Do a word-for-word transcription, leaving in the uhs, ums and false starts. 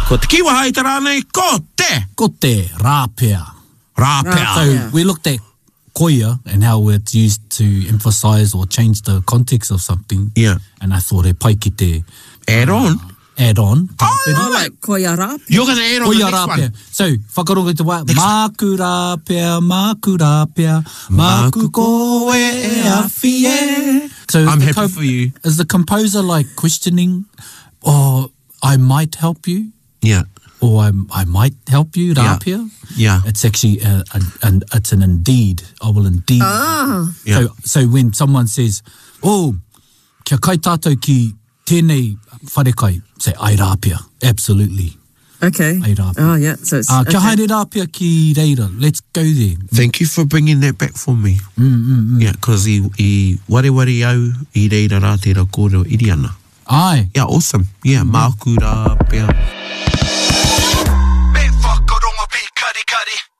Ko te kiwa hai te rānei, ko te. Ko te rāpea. Rāpea. So we looked at koia and how it's used to emphasize or change the context of something. Yeah. And I thought e pai ki te... Add on. Uh, add on. Oh, Oh, like koia rāpea. You're going to add on the Koia next rāpea. one. So, whakarongo te wā. Māku rāpea, māku rāpea, māku koe e awhi e. So I'm the happy co- for you. Is the composer like questioning, oh, I might help you? Yeah. Or I, I might help you, Yeah. rāpea? Yeah. It's actually, a, a, an, it's an indeed. I will indeed. Ah. Yeah. So, so when someone says, oh, kia kai tātou ki tēnei wharekai, say, ai rāpea. Absolutely. Okay. Ai rāpea. Oh, yeah. So it's... Uh, kia okay. haere rāpea ki reira. Let's go there. Thank you for bringing that back for me. Mm, mm, mm. Yeah, because i, i ware ware au i reira rā te ra kōrero iri ana. Ai. Yeah, awesome. Yeah, mm. Māku rāpea. Me whakarongo pi kari kari.